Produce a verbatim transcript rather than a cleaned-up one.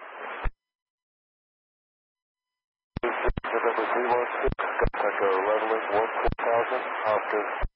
November three one six, contact our leveling one four thousand, Oscar.